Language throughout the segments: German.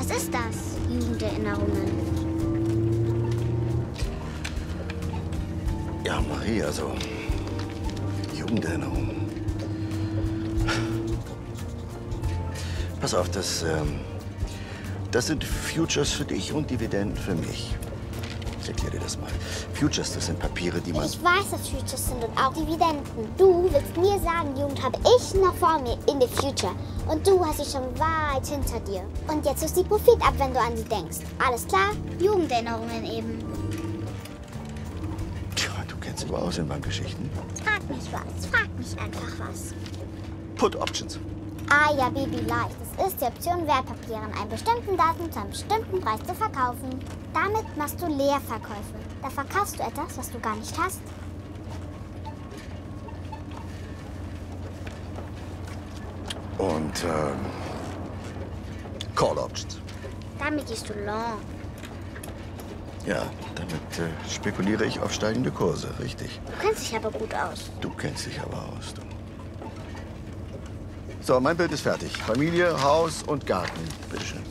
Was ist das? Jugenderinnerungen. Ja, Marie, also Jugenderinnerungen. Pass auf, das sind Futures für dich und Dividenden für mich. Ich erkläre dir das mal. Futures, das sind Papiere, die man... Ich weiß, dass Futures sind und auch Dividenden. Du willst mir sagen, die Jugend habe ich noch vor mir in the future. Und du hast sie schon weit hinter dir. Und jetzt ist die Profit ab, wenn du an sie denkst. Alles klar? Jugenderinnerungen eben. Tja, du kennst dich aber aus in Bankgeschichten. Frag mich was. Frag mich einfach was. Put Options. Ah ja, Baby Leicht. Es ist die Option, Wertpapiere an einem bestimmten Datum zu einem bestimmten Preis zu verkaufen. Damit machst du Leerverkäufe. Da verkaufst du etwas, was du gar nicht hast. Und Call Options. Damit gehst du long. Ja, damit spekuliere ich auf steigende Kurse, richtig. Du kennst dich aber gut aus. Du kennst dich aber aus, du. So, mein Bild ist fertig. Familie, Haus und Garten. Bitteschön.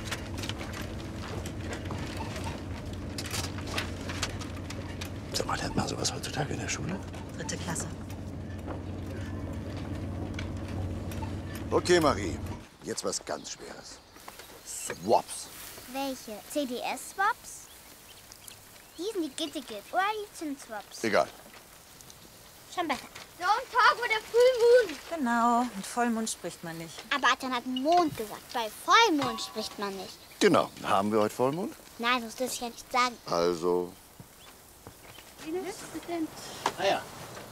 Sag mal, lernt man sowas heutzutage in der Schule? 3. Klasse. Okay, Marie. Jetzt was ganz Schweres. Swaps. Welche? CDS-Swaps? Die sind die Gittigit oder die Zinsswaps? Egal. Schon besser. Don't talk with a full moon. Genau, mit Vollmond spricht man nicht. Aber Adrian hat Mond gesagt. Bei Vollmond spricht man nicht. Genau. Haben wir heute Vollmond? Nein, das dürfte ich ja nicht sagen. Also. Ah ja.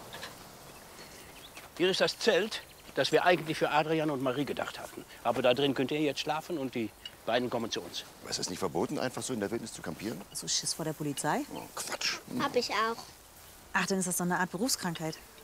Hier ist das Zelt, das wir eigentlich für Adrian und Marie gedacht hatten. Aber da drin könnt ihr jetzt schlafen und die beiden kommen zu uns. Ist es nicht verboten, einfach so in der Wildnis zu campieren? So Schiss vor der Polizei? Oh, Quatsch. Hab ich auch. Ach, dann ist das so eine Art Berufskrankheit.